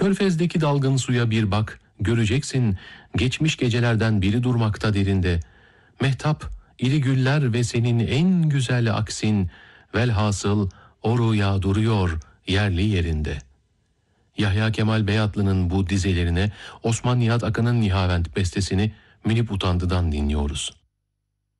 Körfez'deki dalgın suya bir bak, göreceksin geçmiş gecelerden biri durmakta derinde. Mehtap, iri güller ve senin en güzel aksin, velhasıl o rüya duruyor yerli yerinde. Yahya Kemal Beyatlı'nın bu dizelerine Osman Nihat Akın'ın Nihavent bestesini Münip Utandı'dan dinliyoruz.